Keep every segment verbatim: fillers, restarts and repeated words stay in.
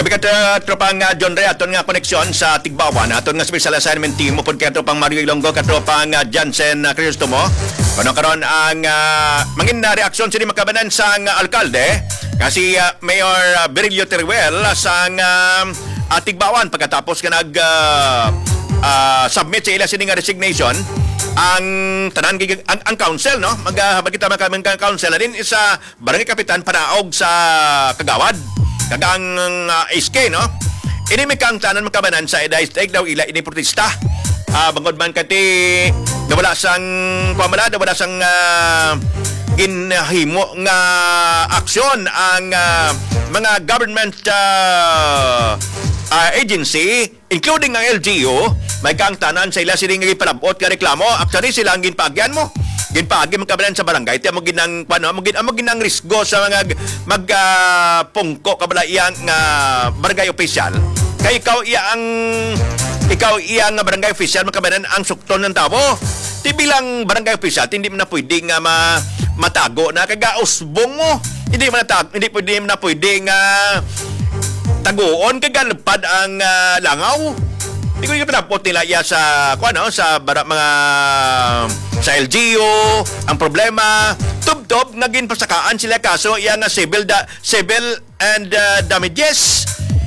Gabi ka uh, tropang uh, John Ray, aton nga koneksyon sa Tigbawan, aton nga special assignment team mo pod kay tropang Mario Ilonggo, katropang uh, Jansen uh, Crisostomo. Kuno karon ang uh, mangin na reaksyon sini makabanan sang uh, alkalde kasi uh, Mayor uh, Virilio Teruel sang uh, uh, Tigbawan pagkatapos nga nag uh, uh, submit sa ila sini nga resignation ang tanan ang, ang council, no, maghabag kita mga council din isa barangay kapitan panaog sa Kagawad kagang uh, S K, no, ini may kang tanan makabanan sa edai stake daw ila ini protesta uh, bangod man kati nawala sang pamala nawala sang uh, ginhimo nga aksyon ang uh, mga government uh, uh, agency including ang L G U. May kang tanan sa ila sining gipalabot ka reklamo. Actually sila ang ginpaagyan mo. Ginpaagi man kabalan sa barangay. Tiya mo ginang pano, mo gin mo ginang risgo sa mga mag uh, pungko kabala iyang uh, barangay official. Kay ikaw iya ang ikaw iya nga barangay official makabalan ang sukton ng tao. Ti bilang barangay official hindi mo na pwede nga ma, matago na kaga usbong mo. Hindi mo na tag, hindi pwede mo na pwede nga taguon kagalpad ang uh, langaw. Hindi ko yung pinapot nila iya sa kuano sa bara, mga sa L G U ang problema tub-tub naging pasakaan sila kaso iya nga civil da, civil and uh, damages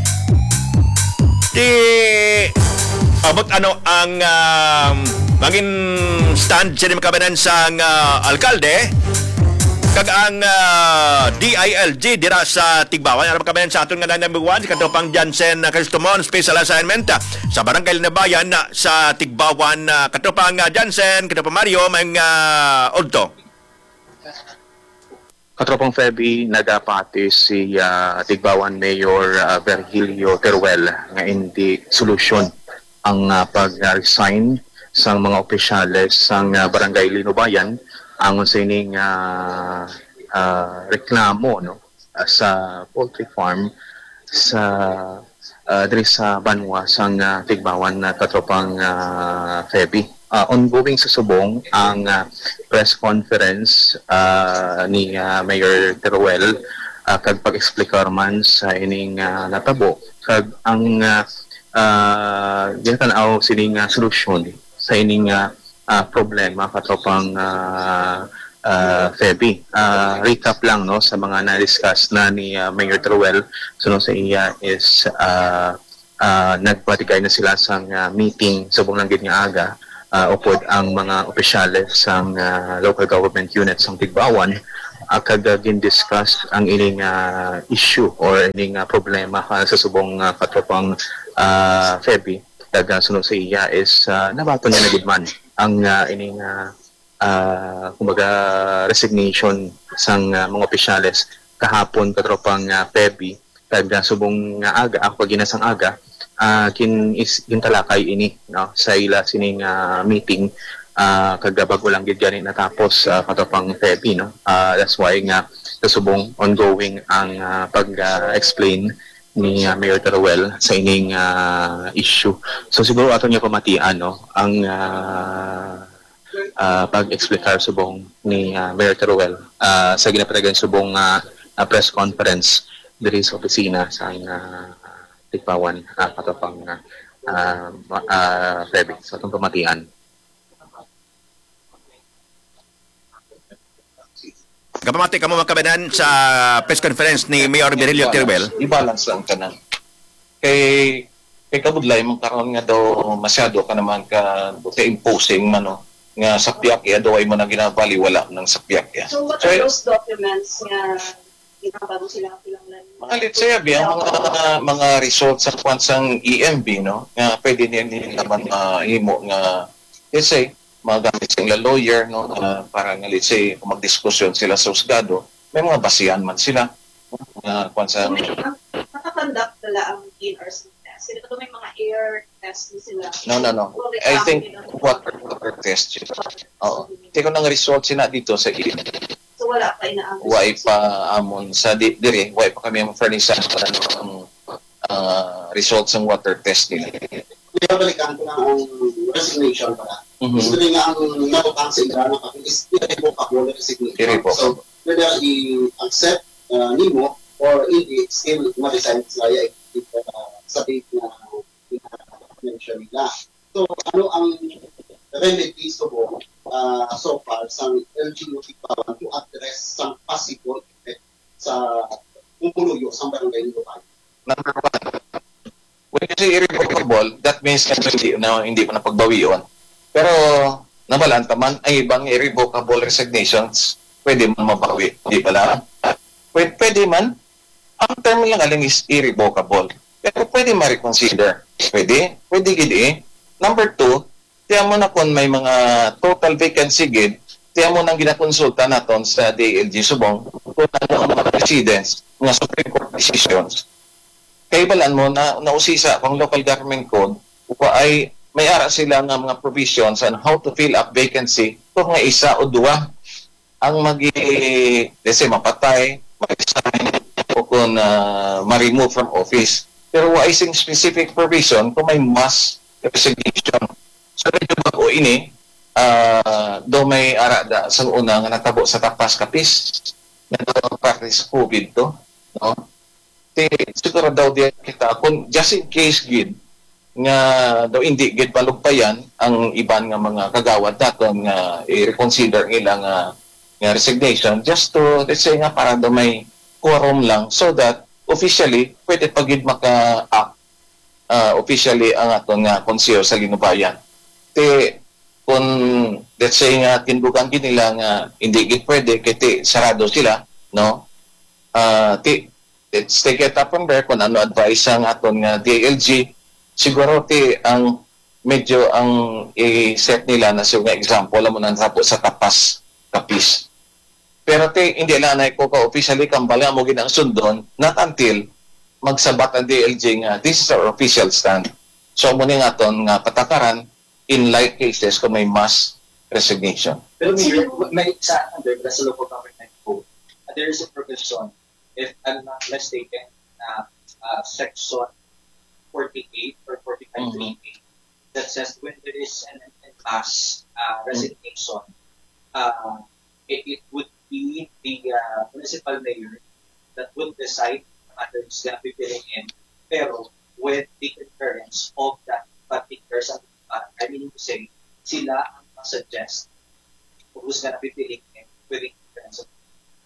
di abot ano ang uh, maging stand sila makabanan sa uh, alkalde kag ang uh, D I L G dira sa Tigbawan. Ano makabayan sa aton nga number one si katropang Jansen uh, Crisostomo special assignment uh, sa barangay na bayan uh, sa Tigbawan. Uh, katropang uh, Jansen, katropang Mario, may uh, Olto. Katropang Feby, nagapati si uh, Tigbawan Mayor uh, Virgilio Teruel nga hindi solusyon ang uh, pag-resign sa mga opisyales sa uh, barangay Linubayan ang sining uh, uh, reklamo, no, uh, sa poultry farm sa uh, diri sa Banwa sang uh, Tigbawan na uh, katropang uh, Feby. Uh, ongoing sa subong ang uh, press conference uh, ni uh, Mayor Teruel uh, kag pag-explicar man sa ining uh, natabo kag ang uh, uh, ginatanaw sining uh, solusyon sa ining uh, Uh, problema katropang uh, uh, Feby. Uh, recap lang, no, sa mga na-discuss na ni uh, Mayor Teruel. Sunod sa iya is uh, uh, nagpatigay na sila sa uh, meeting sa buong langgit nga aga uh, upod ang mga opisyales sa uh, local government units ng Tigbawan uh, kagagin discuss ang ining uh, issue or ining uh, problema uh, sa subong uh, katropang uh, Feby. Daga sunod sa iya is uh, nabato niya na gudman ang uh, ining uh, uh, kumbaga resignation sang uh, mga opisyales kahapon katropang uh, Feby kag uh, subong nga uh, aga ako ginasang aga uh, kin is gintalakay ini, no, sa ila sining uh, meeting uh, kag bago lang gid gani natapos uh, katropang Feby, no. Uh, that's why nga subong ongoing ang uh, pag-explain uh, ni uh, Mayor Teruel sa ining uh, issue. So siguro ato niya pamatian, no, ang uh, uh, pag-explicar subong ni uh, Mayor Teruel uh, sa ginapatagan subong uh, uh, press conference diri sa opisina sa uh, Tigbawan uh, katopang uh, uh, Feby. So atong pamatian. Kapamati ka mo makabanan sa press conference ni Mayor Virilio Teruel. I-balance lang ka na. Kay, kay kabudlay, mong karoon nga daw masyado ka naman ka imposing man, no, nga sapyak ya, daw ay mo na ginabali, wala ng sapyak ya. So what are those documents nga ginabalo sila kapilangan? Mga litsaya, biya, mga, mga results sa kwansang E M B, no, nga pwede niya naman mahimo nga, let's say, magamit sila lawyer, no, uh, para nga let's say kung magdiskusyon sila sa husgado, may mga basihan man sila nga uh, kung sa nakakonduct nila ang D N R C test. Sila ito may mga air test sila. No, no, no. I think water, water test yun. Oo. Teko ng result sila dito sa I N. So wala pa inaamon. Why pa amon sa di dire, why pa kami ma-furnish sa ang uh, results ng water test nila. Kaya balikan ko na ang resignation pala. Mm-hmm. Gusto rin nga ang natutang sa idrano kapag is i-revoke ako na resignation. I-revoke. So, whether i-accept uh, nimo or hindi, still ma-resign sila uh, sa date na mention nila. So, ano ang remedies mo uh, so far sa L G U Tigbawan to address sa possible effect sa pumuluyo sa barangay nito tayo? Number one, when you say irrevocable, that means na hindi, na, hindi mo na pagbawi yun. Pero, nabalanta man, ay ibang irrevocable resignations, pwede man mabawi. Hindi pala? Pwede, pwede man. Ang term lang aling is irrevocable. Pero pwede ma-reconsider. Pwede. Pwede gid eh. Number two, tiyan mo na kung may mga total vacancy gid, tiyan mo nang ginakonsulta naton sa D L G Subong kung ano ang mga precedents, mga Supreme Court decisions. Kaibalan mo na nausisa kung local government code upa ay may ara sila nga mga provisions on how to fill up vacancy kung nga isa o dua ang magi, let's say, mapatay, mag-resign, o kung uh, ma-remove from office. Pero wa ising specific provision kung may mass resignation. So, medyo bago ini, uh, do may ara da sa una nga natabo sa tapas kapis na do parte sa COVID to, no? Te, siguro daw di kita, kung just in case gid, nga daw hindi gid palugpayan ang iban nga mga kagawad daton nga i-reconsider ilang uh, nga resignation just to, let's say nga, para daw may quorum lang so that officially pwede pagid maka-act uh, officially ang aton nga konseyo sa Linubayan. Te, kung let's say nga tindugan gid nila nga hindi gid pwede kay te sarado sila, no? Uh, te, let's take it up from there kung ano advice ang aton nga D L G. Siguro te ang medyo ang i-set nila na so nga example mo nang tapo sa tapas kapis. Pero te hindi lang na ko ka officially kambala mo ginang sundon not until magsabat ang D L G nga this is our official stand. So mo ni nga aton nga patakaran in like cases kung may mass resignation. Pero Mayor, may sa under the local government code, uh, there is a provision, if I'm not mistaken, na uh, section forty-eight or forty-five Mm-hmm. twenty-eight that says when there is an, an mass uh, resignation, uh, it, it would be the uh, municipal mayor that would decide whether it's going to be filling in, pero with the concurrence of that particular uh, I mean to say, sila ang suggest who's gonna be filling in with the concurrence of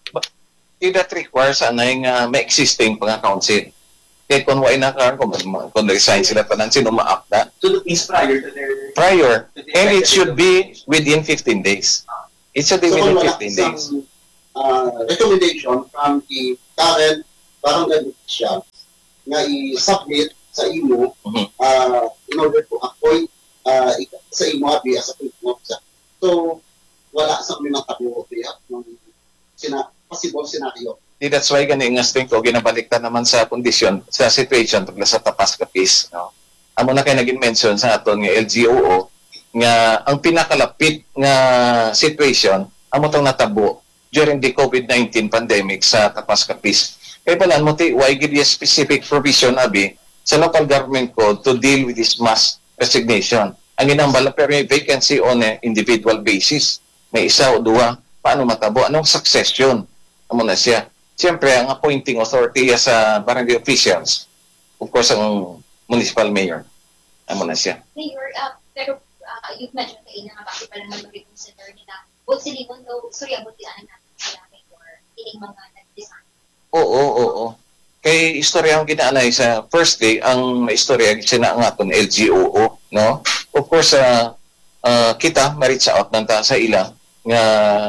If that requires anay nga may existing pang council. Kaya kung wala na karon kung kung resign sila pa nang sino ma-acta to the means prior to their prior to the and it effective should be implementation. within fifteen days. It should be So, within kung wala fifteen days. isang uh, recommendation from the current barangay official na i-submit sa imo Mhm. uh, in order to appoint uh, sa imo abi as a principal officer. So, wala sa mga tabo ng sina possible scenario. Di that's why gani nga sting ko ginabaliktad naman sa kondisyon sa situation tugla sa tapas kapis, no. Amo na kay naging mention sa aton nga L G O O nga ang pinakalapit nga situation amo tong natabo during the COVID nineteen pandemic sa tapas kapis. Kay balan mo ti why gid specific provision abi sa local government code to deal with this mass resignation. Ang ginambala pero may vacancy on an individual basis. May isa o dua, paano matabo? Anong succession? Amo na siya. Siyempre, ang appointing authority sa barangay officials, of course, ang municipal mayor. Amo na siya. Mayor, uh, pero uh, you've mentioned kayo na nga bakit pala naman mag-reconsider nila. Both sila mo, though, sorry, abot yan natin sila mayor, ining mga nag-design. Oo, oo, oo. Kay istorya ang ginaanay sa first day, ang istorya sina ang aton L G O O, no? Of course, uh, uh, kita, ma-reach out nanta sa ilang nga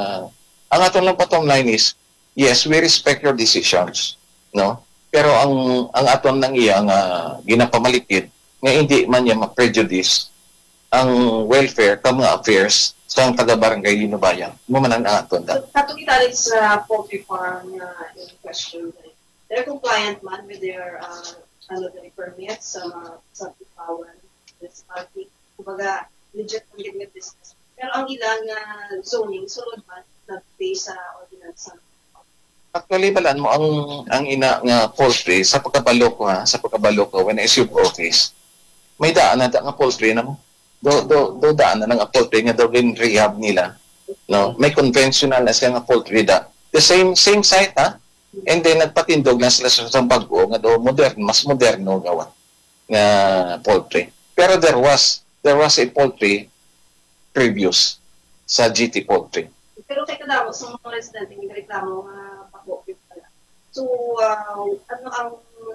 ang aton lang bottom line is, yes, we respect your decisions, no? Pero ang ang aton nang iya nga ginapamalikid nga hindi man niya ma-prejudice ang welfare ka mga affairs sa taga-barangay Linubayan. Mo man ang aton da. Katong italit sa poultry farm na in question, they're compliant man with their uh, ano, the permits sa mga sa Tigbawan municipality. Kumbaga, legit ang ganyan business. Pero ang ilang uh, zoning, sunod man, nag-base sa ordinance sa Actually, balan mo, ang ang ina nga poultry, sa pagkabalo ko ha, sa pagkabalo ko, when I assume office, may daan na da nga poultry na mo. Do, do, do daan na nga poultry nga daw rin rehab nila. No? May conventional na siya nga poultry da. The same same site ha, And then nagpatindog na sila sa isang bago nga do modern, mas moderno gawa nga poultry. Pero there was there was a poultry previous sa G T Poultry. Pero kay kadamo sa mga residente may reklamo nga pako pala. So uh, ano ang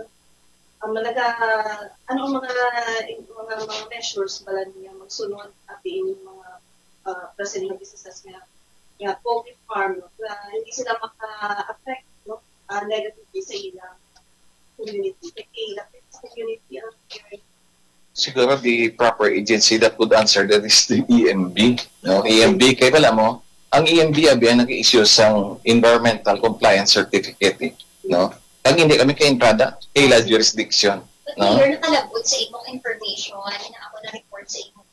ang malaga ano ang mga mga mga measures bala niya magsunod at yung mga uh, present na businesses nga nga poultry farm no, na hindi sila maka-affect no uh, negatively sa ilang community. Kaya sa community ang Siguro the proper agency that would answer that is the E M B. No? E M B, kaya pala mo, ang E M B abi ang nag-issue sang Environmental Compliance Certificate. Eh, no? Pag hindi kami ka-entrada, kaila jurisdiction. But No? you're nakalabot sa imong information na ako na-report sa imong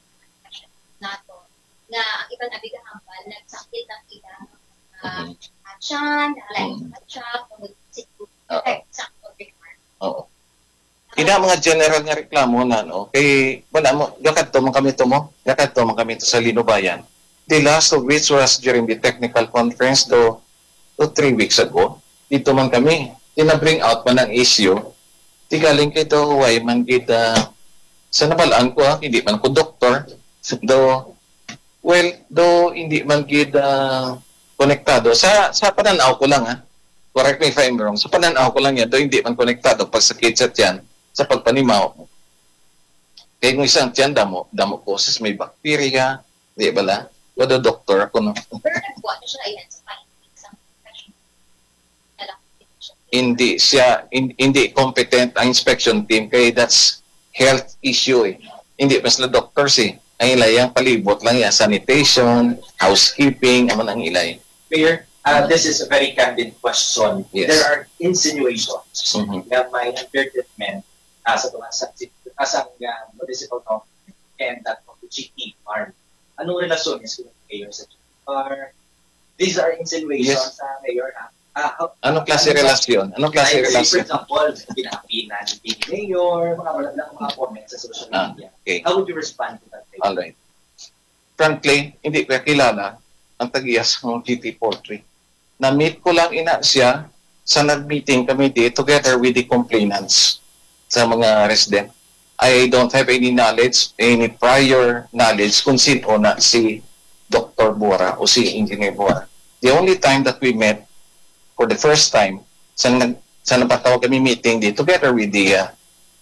nato na ang ibang abigahambal nagsakit ng ilang uh, atyan, nalaing atyan, kung Oo. sa poultry farm. Oo. Ina mga general nga reklamo na no kay wala mo gakat to man kami to mo gakat to man kami to sa Linubayan, the last of which was during the technical conference do to three weeks ago dito man kami tina-bring out man ang issue tigaling kay to why man kita sa nabalaan ko ha, hindi man ko doktor do well do hindi man kita konektado sa sa pananaw ko lang ha, correct me if I'm wrong, sa pananaw ko lang yan do hindi man konektado pag sa kitsat yan sa pagpanimaw mo. Kaya kung isang tiyan, damo, damo causes, may bacteria, di ba la? Wala doktor ako, no? Pero nagbuhat na siya ayan sa findings ang professional. Nalakit siya. Hindi siya, in, hindi competent ang inspection team, kaya that's health issue eh. Hindi mas na doctors eh. Ang ilay, ang palibot lang yan, sanitation, housekeeping, aman ang ilay. Mayor, uh, this is a very candid question. Yes. There are insinuations Mhm. na may treatment uh, sa tunga sa asang uh, municipal government and that of the G T farm. Anong relasyon niya sa mayor sa G T farm? These are insinuations Yes. sa mayor. Uh, uh, how- Anong klase ano- relasyon? Anong klase Like, say, for relasyon? example, pinapinan ni mayor, mga wala lang mga comments sa social Ah, media. okay. How would you respond to that? Mayor? Alright. Frankly, hindi ko kilala ang tagiyas ng G T Poultry. Na-meet ko lang ina siya sa nag-meeting kami di together with the complainants sa mga resident. I don't have any knowledge, any prior knowledge kung sino na si Doctor Bora o si Engineer Bora. The only time that we met for the first time, sa, nag, sa napatawag kami meeting di together with the uh,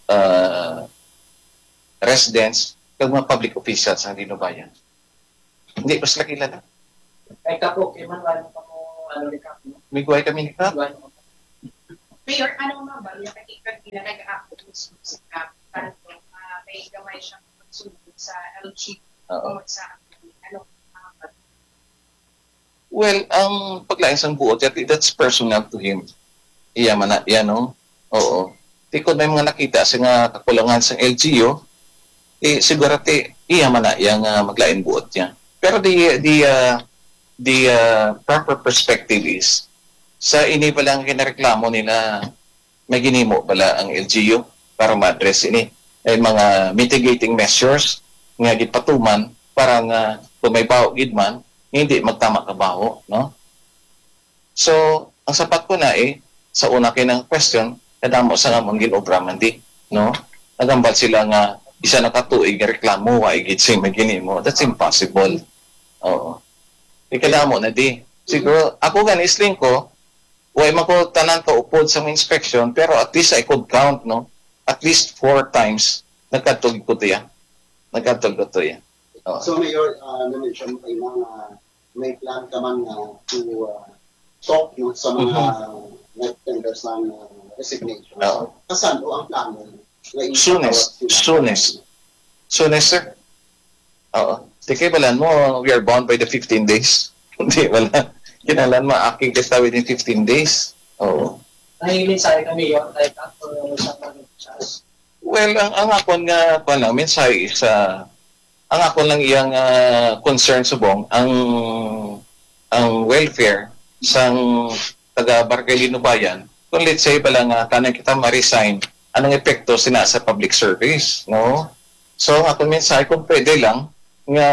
uh, residents kag mga public officials sa Linubayan. Hindi ko sila kilala. Ay, Kapo, kay Manuel, ano ni Kapo? May guhay kami ni Kap. Mayor, ano nga ba yung nakikita nila nag-a-active mismo sa Cap para po uh, may gamay siyang pagsunod sa L G Oo. o sa ano uh, Well, ang paglaing sang buot, that- that's personal to him. Iya man na, yan no? Oo. Di ko may mga nakita sa nga kakulangan sa L G U, eh, siguro ti, iya man na, yung uh, maglaing buot niya. Pero the, the, uh, the uh, proper perspective is, sa ini pa lang kinareklamo nila, may ginimo pala ang L G U para ma-address ini. Ay mga mitigating measures nga gipatuman para nga kung may baho gid man, hindi magtama ka baho, no? So, ang sapat ko na eh, sa una kinang question, kadamo sa nga mong ginobra man di, no? Nagambal sila nga isa na katuig nga reklamo wa igit sing may ginimo. That's impossible. Oo. Ikadamo na di. Siguro akoganisling ko, way man ko tanan to upod sa mga inspection, pero at least I could count, no? At least four times nagkatug ko to yan. Nagkatug ko to yan. Oo. So Mayor, uh, na-mention mo kayo na may plan ka man uh, to uh, talk no, sa mga net-tenders ng uh, resignation. Oo. Kasan o ang plano? Na Soonest. sila? Soonest. Soonest, sir. Oo. Di kayo balan mo, we are bound by the fifteen days. Hindi, wala. Kinalan mo, aking testa within fifteen days. Oo. Nahihilin sa kami yun, like after sa pag-chas. Well, ang, ang akon nga, kung lang, mensahe is, uh, ang akon lang iyang uh, concern subong, ang ang welfare sang taga Barcelino Bayan, kung let's say pala nga, kanang kita ma-resign, anong epekto sina sa public service, no? So, ang akong mensahe, kung pwede lang, nga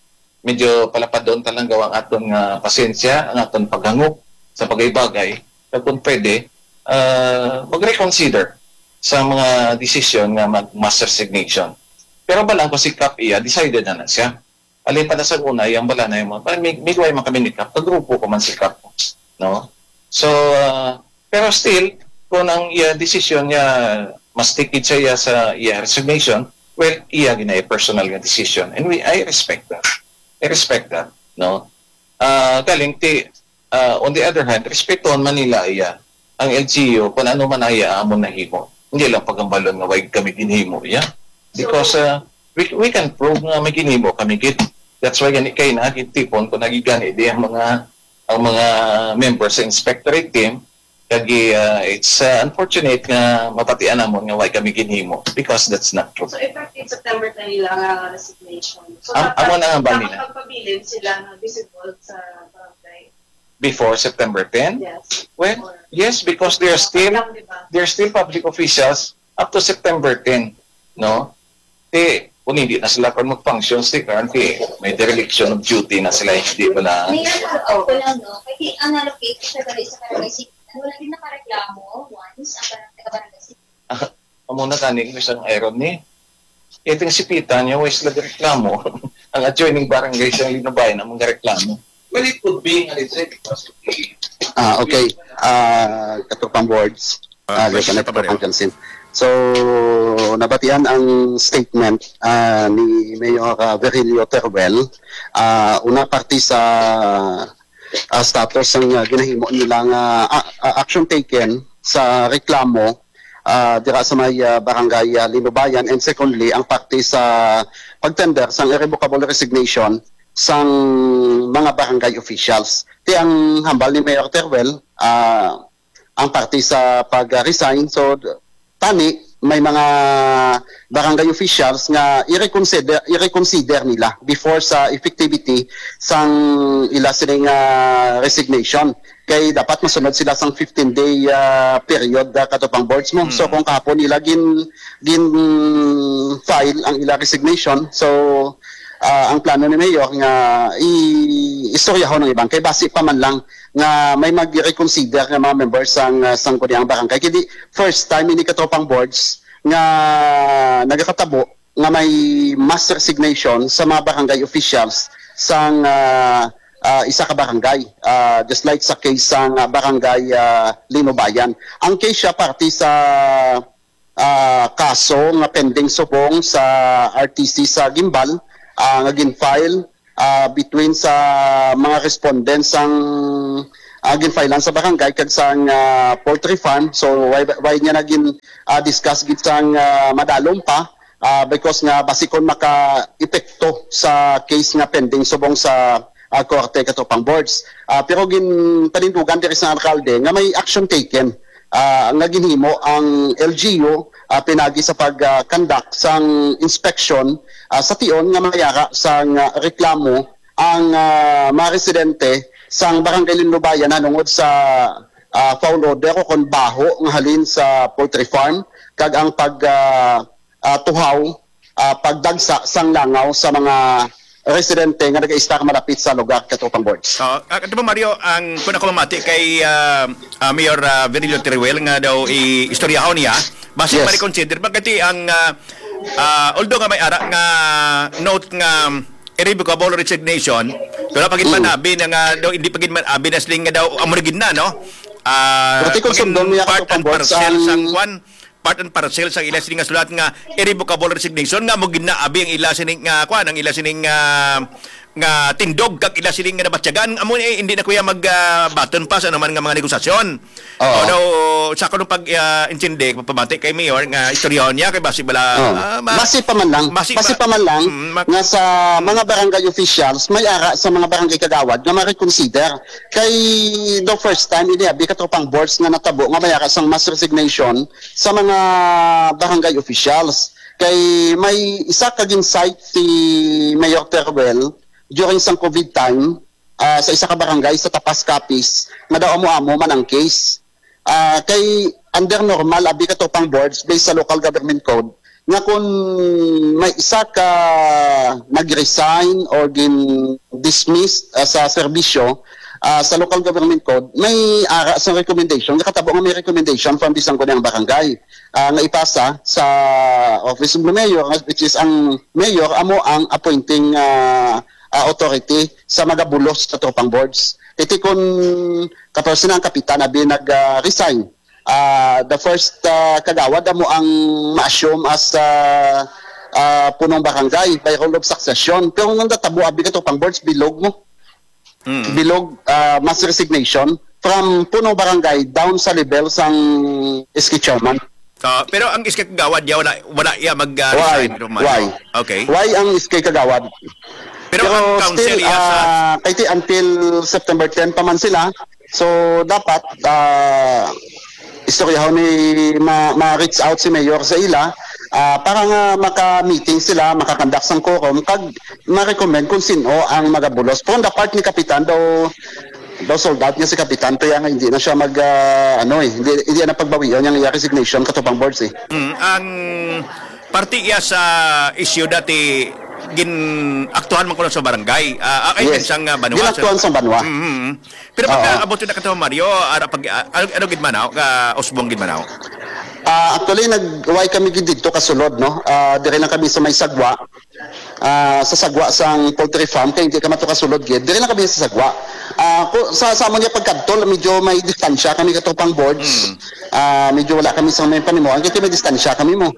medyo palapad doon talang gawang aton nga pasensya, ang aton paghangop sa bagay-bagay, na kung pwede, uh, mag-reconsider sa mga desisyon nga mag-mass resignation. Pero balang ko si Kap iya, decided na na siya. Alin pa na sa una, yung bala na yung mga, may, may gawin man kami ni Kap, kagrupo ko man si Kap. No? So, uh, pero still, kung ang iya desisyon niya, mas tikid siya iya sa iya resignation, well, iya ginay personal nga decision. And we, I respect that. I respect that. No? Uh, galing, ti, uh, on the other hand, respeton Manila iya, ang L G U, kung ano man iya, amon na himo. Hindi lang pagambalon nga wag kami ginhimo, yeah? Because uh, we, we can prove nga may ginhimo kami git. That's why gani kay na tipon kung nagigani di ang mga ang mga members sa inspectorate team kagi uh, it's uh, unfortunate nga mapatian namon nga wag kami ginhimo because that's not true. So effective September ten nila nga resignation. So Am amo na nga ba nila? Pagpabilin sila na visible sa barangay before September tenth? Yes. Well, Or, yes, because they're still diba? they're still public officials up to September tenth, no? Eh, kung hindi na sila pa mag-function, si currently may dereliction of duty na sila, hindi ba na... May nag-out ko lang, no? Kasi ang nalocate sa barangay sa barangay Sipitan, wala din nakareklamo once ang barangay taga-barangay Sipitan. Amo na kaning isang iron ni. Ito yung Sipitan, yung ways lang reklamo. Ang adjoining barangay sa Linubayan ang mga reklamo. Well, it could be, and it's because of the... Ah, okay. Ah, katupang boards. Ah, Ah, question uh, pa ba rin? Kansin. So, nabatian ang statement ah, ni Mayor uh, Virgilio Teruel. Ah, una parte sa ah, status ng uh, ginahimo nilang ah, ah, action taken sa reklamo ah, dira sa may ah, barangay ah, Linubayan, and secondly ang parte sa pagtender sang irrevocable resignation sang mga barangay officials. Ti ang hambal ni Mayor Teruel ah, ang parte sa pag-resign. So tani may mga barangay officials nga i-reconsider i-reconsider nila before sa effectivity sang ila sining uh, resignation, kay dapat masunod sila sang fifteen day uh, period uh, katupang boards mo. Hmm. So kung kahapon nila gin gin file ang ila resignation, so uh, ang plano ni Mayor nga i-istoryahon ng ibang kay base pa man lang nga may mag-reconsider nga mga members sang uh, sang kunyang barangay. Kaya first time ini katropang boards nga nagakatabo nga may mass resignation sa mga barangay officials sang uh, uh, isa ka barangay. Uh, just like sa case sang uh, barangay uh, Linubayan. Ang case siya parte sa uh, kaso nga pending subong sa R T C sa Gimbal, uh, nga gin-file Uh, between sa mga respondents ang uh, ginfilean sa barangay kag sang uh, poultry farm. So why, why niya naging uh, discuss gid sang uh, madalom pa uh, because nga basikon maka-epekto sa case nga pending subong sa uh, korte katupang boards. Uh, pero gin panindugan diri sa alkalde nga may action taken. Uh, nga ginhimo ang L G U uh, pinagi sa pag-conduct uh, sang inspection uh, sa tion nga mayara sang uh, reklamo ang uh, mga residente sang barangay Linubayan nanungod sa uh, foul order o kon baho nga halin sa poultry farm kag ang pag uh, uh, tuhaw uh, pagdagsa sang langaw sa mga residente nga nag-i-stack malapit sa lugar katupang boards. Uh, uh, diba Mario, ang kuna ko mamati kay uh, uh, Mayor uh, Virgilio Teruel nga daw i-istoryahon niya, base Yes. ma-reconsider bagati ang uh, uh, although nga may ara nga note nga irrevocable resignation, pero pagin man Mm. abi na nga daw hindi pagin man abi na sling nga daw amorigid na no. Uh, Pero kung sundon niya part katupang and boards parcel ang- sang kwan part and parcel sa ila sining nga sulat nga irrevocable resignation nga mo ginaabi ang ila sining nga kwan ang ila sining nga nga tindog kag ila sining nga nabatyagan amo eh, hindi na kuya mag uh, button pass ano man nga mga negosasyon. Oo. Although sa kanong pag uh, intindi pagpabati kay Mayor nga istoryahan niya kay basi bala Oh. ah, ma- Base pa man lang, Base base pa- pa man lang Mm, ma- nga sa mga barangay officials may ara sa mga barangay kagawad nga ma-reconsider kay the first time ini abi katropang boards nga natabo nga may ara sang mass resignation sa mga barangay officials. Kay may isa kaging site si Mayor Teruel during sang COVID time uh, sa isa ka barangay sa Tapas Capiz nga daw amo-amo man ang case. Uh, kay under normal abi katupang boards based sa local government code nga kung may isa ka nag-resign or gin dismissed uh, sa serbisyo, ah, sa local government code may ara sa recommendation nakatabo nga may recommendation from bisang ko ng barangay ah, nga ipasa sa office of the mayor which is ang mayor amo ang appointing ah, ah, authority sa mga bulos sa tropang boards. Iti kun kaperson ang kapitan abi nag-resign. Uh, the first uh, kagawad amo ang ma-assume as uh, uh, punong barangay by rule of succession. Pero nung natabo abi ka tropang boards bilog mo. Mm. Bilog uh, mass resignation from punong barangay down sa level sang S K chairman. Ah, pero ang iska kagawad ya wala wala ya mag uh, Why? resign Romano. Why? Okay. Why ang S K kagawad? Pero, ang council still, iya sa uh, kahit until September tenth pa man sila, so dapat uh, istoryahon ni ma- ma-reach out si Mayor sa ila uh, para nga maka-meeting sila, makakandak sang quorum, kag ma-recommend kung sino ang magabulos. From the part ni Kapitan, daw daw sold out niya si Kapitan, kaya nga hindi na siya mag, uh, ano eh, hindi, hindi na pagbawian yung resignation katupang boards eh. mm, ang parte iya sa issue dati gin aktuhan man ko sa barangay. Ah, uh, ay Yes. sang uh, banwa. Ginaktuhan sa banwa. Mm-hmm. Pero pag Oo. abot na katawa Mario, ara pag uh, ano, ano gid manaw, ka usbong gid manaw. Ah, actually nag-uway kami gid dito kasulod no. Ah, dire lang kami sa may sagwa. Ah, sa sagwa sang poultry farm kay hindi ka mato kasulod gid. Dire lang kami sa sagwa. Ah, ko sa sa mo niya pagkadtol medyo may distansya kami katupang boards. Mm. Ah, medyo wala kami sa may panimuan kay may distansya kami mo.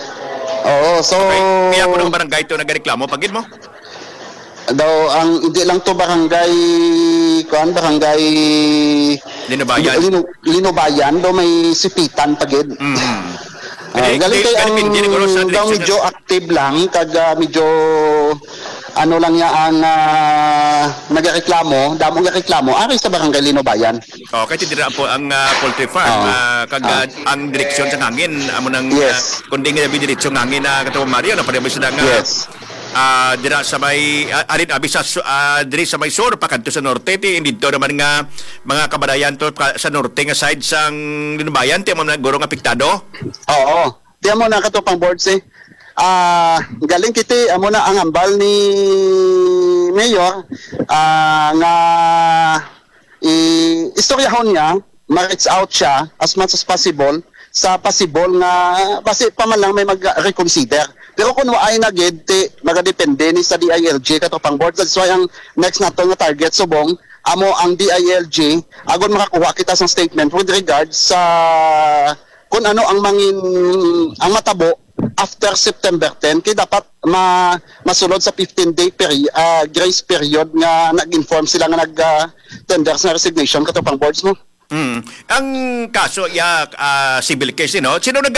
Oo, so Okay. Kaya ko ng barangay to nagareklamo pagid mo. daw ang hindi lang to barangay kuan barangay Linubayan. Lino, Linubayan daw may sipitan pagid. Mm. Ah, Hindi- galing hindi- kay ang galing din siguro sa daw direction medyo ng- active lang kag ah, medyo ano lang niya ang uh, nagareklamo, damo nga reklamo ari sa barangay Linubayan. Oh, kay tindira po ang uh, poultry farm Oo. uh, kag Ah. uh, ang direksyon sa hangin amo nang Yes. uh, kundi nga bi direksyon ng hangin na katawa Mario na pareho sila nga Yes. ah dira sa may uh, arin abi sa uh, diri sa may sur pakanto sa norte ti dito naman nga mga kabadayan to pa- sa norte nga side sang Linubayan ti mo na guro nga apektado. Oo. Diyan mo na katupang boards eh. Ah, galing kiti amo na ang ambal ni Mayor ah, nga i istoryahon niya, ma-reach out siya as much as possible sa possible nga basi pa man lang may mag-reconsider. Pero kung waay na gid ti magadepende ni sa D I L G katupang board. That's why ang next nato nga target subong amo ang D I L G agon makakuha kita sa statement with regards sa kung ano ang mangin ang matabo after September tenth kay dapat ma masulod sa fifteen day peri, uh, grace period nga nag-inform sila nga nag uh, tender sa resignation katupang boards mo. Mm. Ang kaso ya ah, civil case no. Sino nag